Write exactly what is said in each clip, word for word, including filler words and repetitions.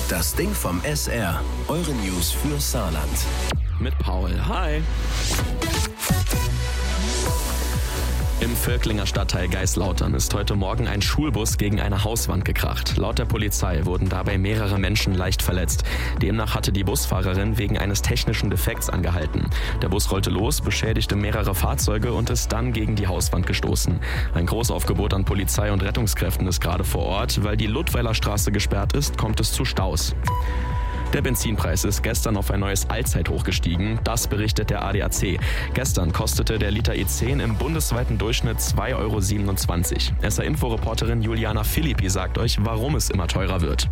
Das Ding vom S R. Eure News für Saarland. Mit Paul. Hi. Im Völklinger Stadtteil Geislautern ist heute Morgen ein Schulbus gegen eine Hauswand gekracht. Laut der Polizei wurden dabei mehrere Menschen leicht verletzt. Demnach hatte die Busfahrerin wegen eines technischen Defekts angehalten. Der Bus rollte los, beschädigte mehrere Fahrzeuge und ist dann gegen die Hauswand gestoßen. Ein Großaufgebot an Polizei und Rettungskräften ist gerade vor Ort. Weil die Ludweiler Straße gesperrt ist, kommt es zu Staus. Der Benzinpreis ist gestern auf ein neues Allzeithoch gestiegen. Das berichtet der A D A C. Gestern kostete der Liter E zehn im bundesweiten Durchschnitt zwei Euro siebenundzwanzig. S R-Info-Reporterin Juliana Philippi sagt euch, warum es immer teurer wird.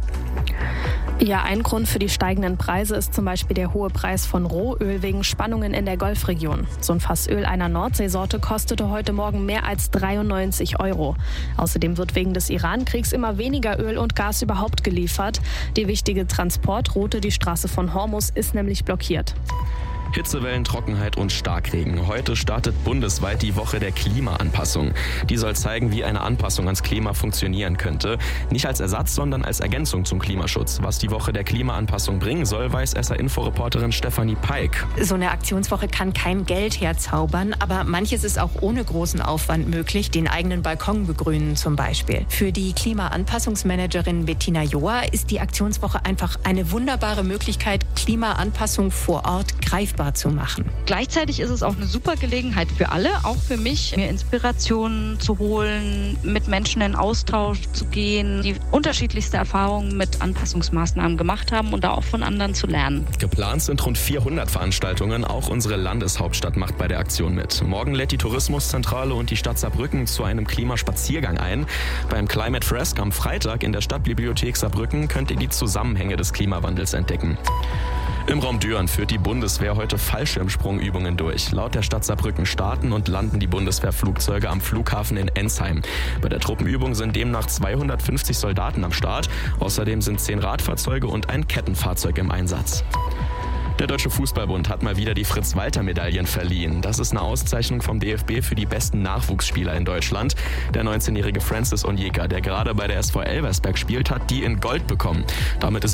Ja, ein Grund für die steigenden Preise ist zum Beispiel der hohe Preis von Rohöl wegen Spannungen in der Golfregion. So ein Fass Öl einer Nordseesorte kostete heute Morgen mehr als dreiundneunzig Euro. Außerdem wird wegen des Iran-Kriegs immer weniger Öl und Gas überhaupt geliefert. Die wichtige Transportroute, die Straße von Hormuz, ist nämlich blockiert. Hitzewellen, Trockenheit und Starkregen. Heute startet bundesweit die Woche der Klimaanpassung. Die soll zeigen, wie eine Anpassung ans Klima funktionieren könnte. Nicht als Ersatz, sondern als Ergänzung zum Klimaschutz. Was die Woche der Klimaanpassung bringen soll, weiß S R-Info-Reporterin Stefanie Peik. So eine Aktionswoche kann kein Geld herzaubern, aber manches ist auch ohne großen Aufwand möglich, den eigenen Balkon begrünen zum Beispiel. Für die Klimaanpassungsmanagerin Bettina Joa ist die Aktionswoche einfach eine wunderbare Möglichkeit, Klimaanpassung vor Ort greifbar zu machen. Gleichzeitig ist es auch eine super Gelegenheit für alle, auch für mich, mir Inspirationen zu holen, mit Menschen in Austausch zu gehen, die unterschiedlichste Erfahrungen mit Anpassungsmaßnahmen gemacht haben und da auch von anderen zu lernen. Geplant sind rund vierhundert Veranstaltungen. Auch unsere Landeshauptstadt macht bei der Aktion mit. Morgen lädt die Tourismuszentrale und die Stadt Saarbrücken zu einem Klimaspaziergang ein. Beim Climate Fresk am Freitag in der Stadtbibliothek Saarbrücken könnt ihr die Zusammenhänge des Klimawandels entdecken. Im Raum Düren führt die Bundeswehr heute Fallschirmsprungübungen durch. Laut der Stadt Saarbrücken starten und landen die Bundeswehrflugzeuge am Flughafen in Ensheim. Bei der Truppenübung sind demnach zweihundertfünfzig Soldaten am Start. Außerdem sind zehn Radfahrzeuge und ein Kettenfahrzeug im Einsatz. Der Deutsche Fußballbund hat mal wieder die Fritz-Walter-Medaillen verliehen. Das ist eine Auszeichnung vom D F B für die besten Nachwuchsspieler in Deutschland. Der neunzehnjährige Francis Onyeka, der gerade bei der S V Elversberg spielt, hat die in Gold bekommen. Damit ist